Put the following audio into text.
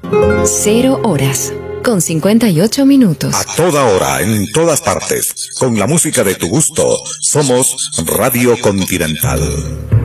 0 horas con 58 minutos. A toda hora, en todas partes, con la música de tu gusto, somos Radio Continental.